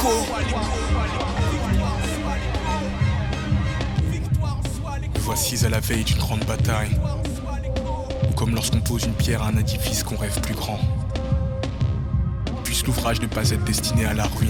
l'écho. Nous voici à la veille d'une grande bataille, ou comme lorsqu'on pose une pierre à un édifice qu'on rêve plus grand. Puisse l'ouvrage ne pas être destiné à la ruine,